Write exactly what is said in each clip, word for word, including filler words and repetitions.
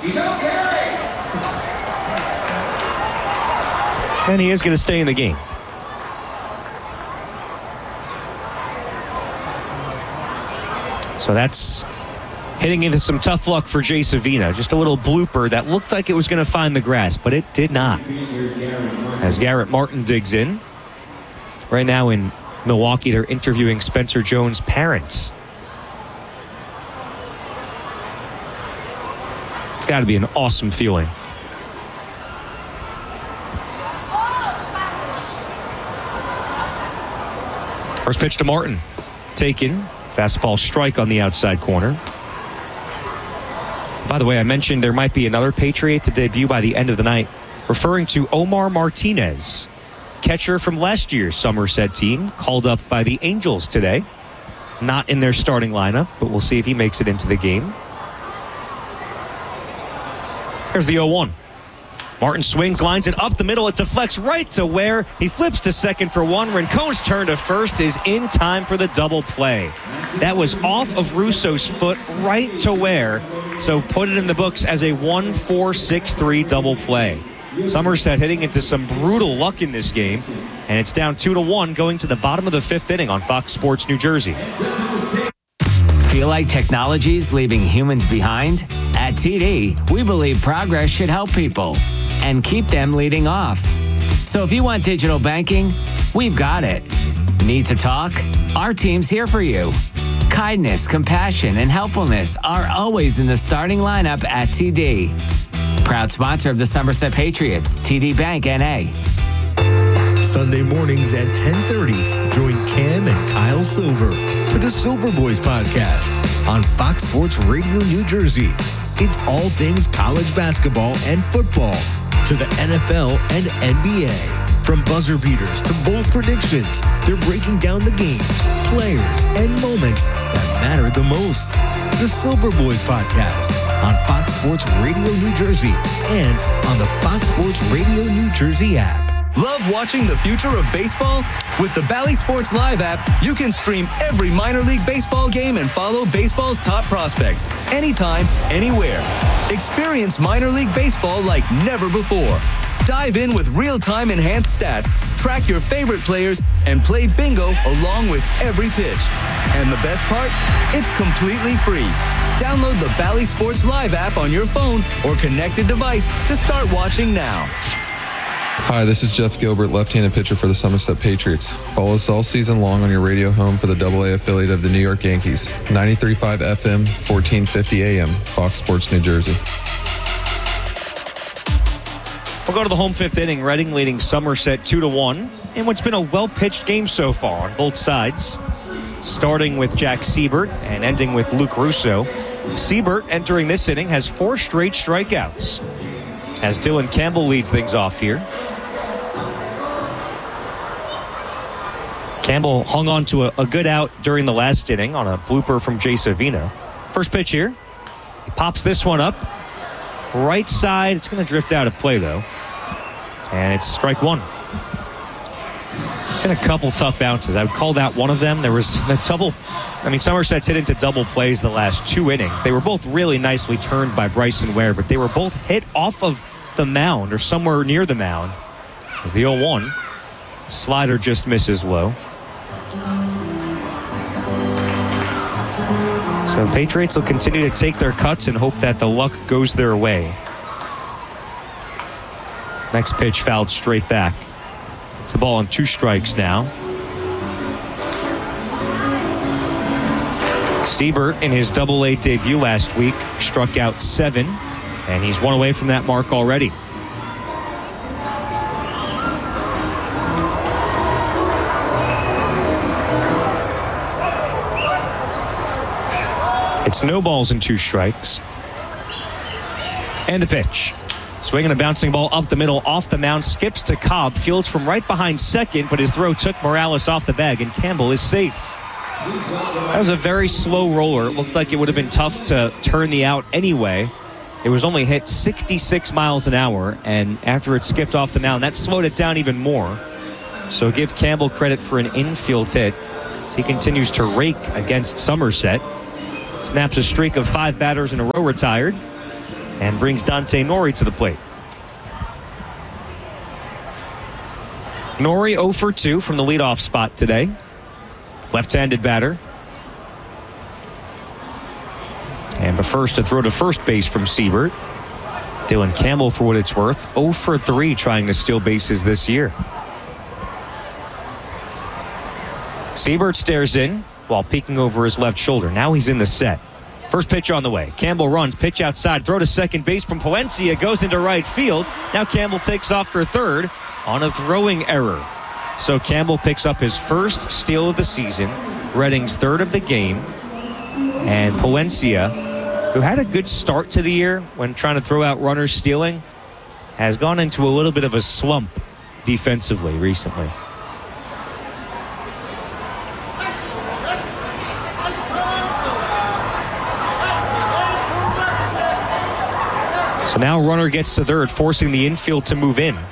And he is going to stay in the game. So that's hitting into some tough luck for Jay Savina. Just a little blooper that looked like it was going to find the grass, but it did not. As Garrett Martin digs in. Right now in Milwaukee, they're interviewing Spencer Jones' parents. It's got to be an awesome feeling. First pitch to Martin. Taken. Fastball strike on the outside corner. By the way, I mentioned there might be another Patriot to debut by the end of the night, referring to Omar Martinez, catcher from last year's Somerset team, called up by the Angels today. Not in their starting lineup, but we'll see if he makes it into the game. Here's the oh one. Martin swings, lines it up the middle. It deflects right to Ware. He flips to second for one. Rincon's turn to first is in time for the double play. That was off of Russo's foot right to Ware. So put it in the books as a one four six three double play. Somerset hitting into some brutal luck in this game. And it's down two to one going to the bottom of the fifth inning on Fox Sports New Jersey. Feel like technology's leaving humans behind? At T D, we believe progress should help people and keep them leading off. So if you want digital banking, we've got it. Need to talk? Our team's here for you. Kindness, compassion, and helpfulness are always in the starting lineup at T D. Proud sponsor of the Somerset Patriots, T D Bank N A. Sunday mornings at ten thirty, join Cam and Kyle Silver for the Silver Boys podcast on Fox Sports Radio New Jersey. It's all things college basketball and football to the N F L and N B A. From buzzer beaters to bold predictions, they're breaking down the games, players, and moments that matter the most. The Silver Boys podcast on Fox Sports Radio New Jersey and on the Fox Sports Radio New Jersey app. Love watching the future of baseball? With the Bally Sports Live app, you can stream every minor league baseball game and follow baseball's top prospects anytime, anywhere. Experience minor league baseball like never before. Dive in with real-time enhanced stats, track your favorite players, and play bingo along with every pitch. And the best part? It's completely free. Download the Bally Sports Live app on your phone or connected device to start watching now. Hi, this is Jeff Gilbert, left-handed pitcher for the Somerset Patriots. Follow us all season long on your radio home for the double A affiliate of the New York Yankees. ninety-three point five F M, fourteen fifty A M, Fox Sports New Jersey. We'll go to the home fifth inning. Reading leading Somerset two to one in what's been a well-pitched game so far on both sides. Starting with Jack Siebert and ending with Luke Russo. Siebert entering this inning has four straight strikeouts. As Dylan Campbell leads things off here. Campbell hung on to a, a good out during the last inning on a blooper from Jay Savina. First pitch here. He pops this one up. Right side. It's going to drift out of play, though. And it's strike one. Been a couple tough bounces. I would call that one of them. There was a double. I mean, Somerset's hit into double plays the last two innings. They were both really nicely turned by Bryson Ware, but they were both hit off of the mound or somewhere near the mound. As the oh one. Slider just misses low. So the Patriots will continue to take their cuts and hope that the luck goes their way. Next pitch fouled straight back. It's a ball on two strikes now. Siebert in his double A debut last week struck out seven, and he's one away from that mark already. It's no balls and two strikes. And the pitch. Swinging a bouncing ball up the middle, off the mound, skips to Cobb, fields from right behind second, but his throw took Morales off the bag, and Campbell is safe. That was a very slow roller. It looked like it would have been tough to turn the out anyway. It was only hit sixty-six miles an hour, and after it skipped off the mound, that slowed it down even more. So give Campbell credit for an infield hit as he continues to rake against Somerset. Snaps a streak of five batters in a row retired. and brings Dante Nori to the plate. Nori oh for two from the leadoff spot today. Left-handed batter. And the first to throw to first base from Siebert. Dylan Campbell, for what it's worth, oh for three trying to steal bases this year. Siebert stares in while peeking over his left shoulder. Now he's in the set. First pitch on the way. Campbell runs, pitch outside, throw to second base from Palencia, goes into right field. Now Campbell takes off for third on a throwing error. So Campbell picks up his first steal of the season, Redding's third of the game, and Palencia, who had a good start to the year when trying to throw out runners stealing, has gone into a little bit of a slump defensively recently. So now runner gets to third, forcing the infield to move in.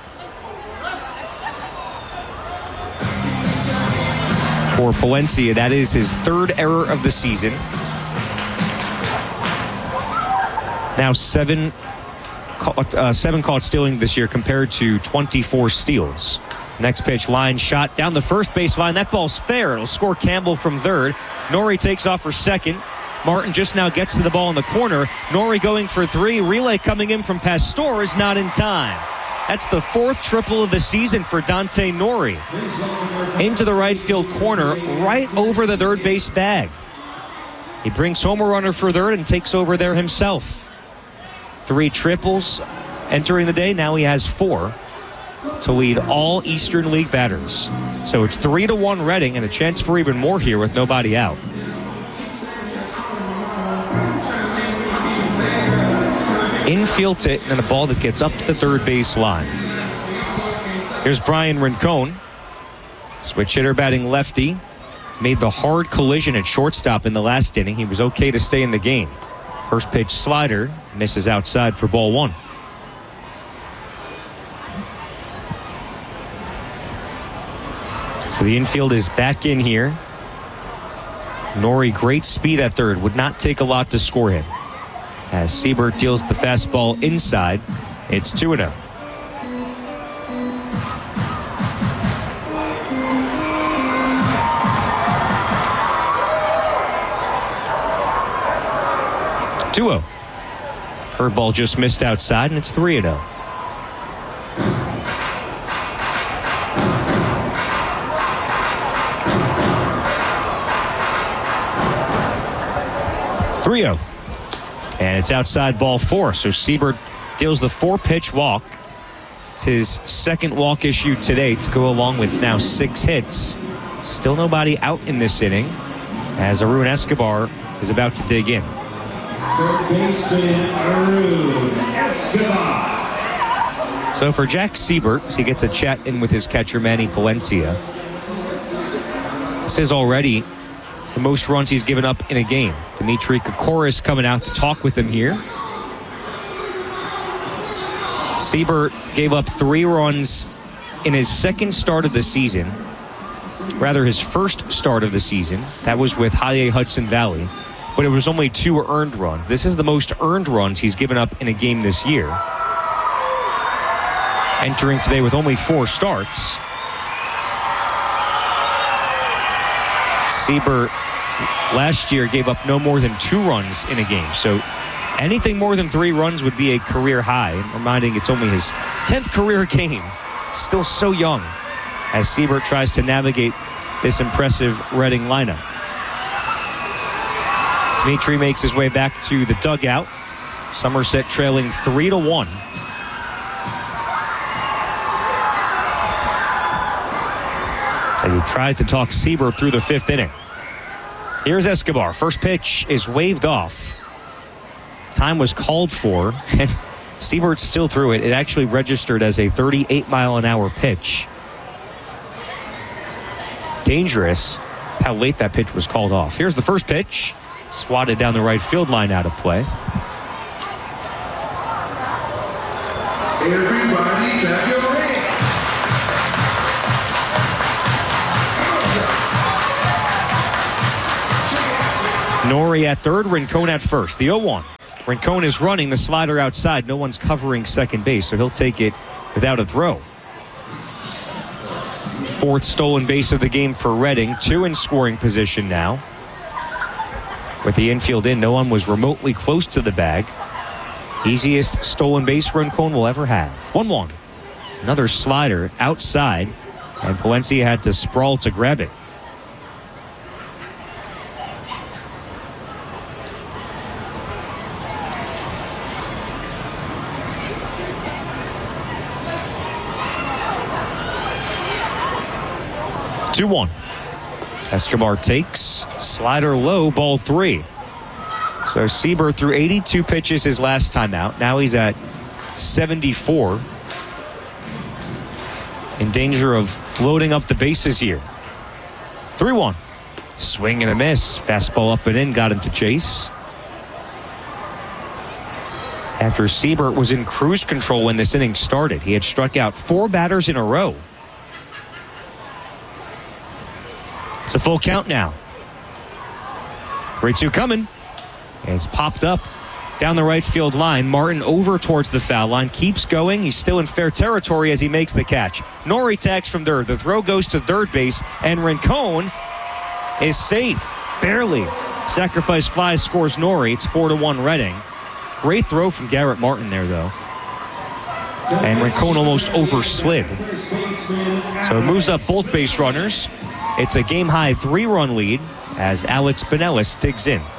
For Palencia, that is his third error of the season. Now seven, caught, uh, seven caught stealing this year compared to twenty-four steals. Next pitch, line shot down the first base line. That ball's fair. It'll score Campbell from third. Nori takes off for second. Martin just now gets to the ball in the corner. Nori going for three. Relay coming in from Pastor is not in time. That's the fourth triple of the season for Dante Nori. Into the right field corner, right over the third base bag. He brings home a runner for third and takes over there himself. Three triples entering the day. Now he has four to lead all Eastern League batters. So it's three to one Reading and a chance for even more here with nobody out. Infield hit and a ball that gets up the third base line. Here's Brian Rincon. Switch hitter batting lefty. Made the hard collision at shortstop in the last inning. He was okay to stay in the game. First pitch slider misses outside for ball one. So the infield is back in here. Nori, great speed at third. Would not take a lot to score him. As Siebert deals the fastball inside, it's two and oh. two oh. Curveball just missed outside, and it's three and oh. three oh. And it's outside ball four. So Siebert deals the four-pitch walk. It's his second walk issued today to go along with now six hits. Still nobody out in this inning as Arun Escobar is about to dig in. Third baseman Arun Escobar. So for Jack Siebert, he gets a chat in with his catcher Manny Palencia. This is already the most runs he's given up in a game. Dimitri Kokoris coming out to talk with him here. Siebert gave up three runs in his second start of the season. Rather, his first start of the season. That was with Haie Hudson Valley. But it was only two earned runs. This is the most earned runs he's given up in a game this year. Entering today with only four starts. Siebert last year gave up no more than two runs in a game. So anything more than three runs would be a career high. Reminding it's only his tenth career game. Still so young as Siebert tries to navigate this impressive Reading lineup. Dimitri makes his way back to the dugout. Somerset trailing three to one. As he tries to talk Siebert through the fifth inning. Here's Escobar. First pitch is waved off. Time was called for, and Siebert still threw it. It actually registered as a thirty-eight mile an hour pitch. Dangerous how late that pitch was called off. Here's the first pitch. Swatted down the right field line, out of play. Everybody clap your hands. Nori at third, Rincon at first. The oh one. Rincon is running the slider outside. No one's covering second base, so he'll take it without a throw. Fourth stolen base of the game for Reading. Two in scoring position now. With the infield in, no one was remotely close to the bag. Easiest stolen base Rincon will ever have. one one. Another slider outside, and Palencia had to sprawl to grab it. two one. Escobar takes. Slider low, ball three. So Sieber threw eighty-two pitches his last time out. Now he's at seventy-four. In danger of loading up the bases here. three one. Swing and a miss. Fastball up and in, got him to chase. After Siebert was in cruise control when this inning started, he had struck out four batters in a row. It's a full count now. three two coming. And it's popped up down the right field line. Martin over towards the foul line. Keeps going. He's still in fair territory as he makes the catch. Norrie tags from third. The throw goes to third base. And Rincon is safe. Barely. Sacrifice fly scores Norrie. It's four to one Reading. Great throw from Garrett Martin there, though. And Rincon almost overslid. So it moves up both base runners. It's a game-high three-run lead as Alex Pinellas digs in.